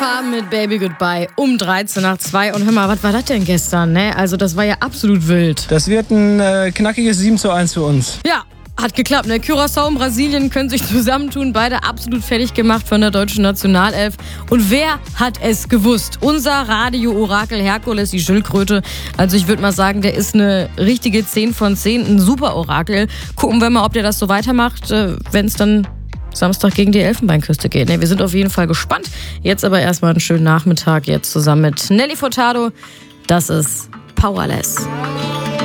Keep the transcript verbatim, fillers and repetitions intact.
Farben mit Baby Goodbye um dreizehn nach zwei. Und hör mal, was war das denn gestern, ne? Also das war ja absolut wild. Das wird ein äh, knackiges sieben zu eins für uns. Ja, hat geklappt, ne? Curaçao und Brasilien können sich zusammentun, beide absolut fertig gemacht von der deutschen Nationalelf. Und wer hat es gewusst? Unser Radio-Orakel Herkules, die Schildkröte. Also ich würde mal sagen, der ist eine richtige zehn von zehn, ein super Orakel. Gucken wir mal, ob der das so weitermacht, wenn es dann Samstag gegen die Elfenbeinküste geht. Ne, wir sind auf jeden Fall gespannt. Jetzt aber erstmal einen schönen Nachmittag jetzt zusammen mit Nelly Furtado. Das ist Powerless.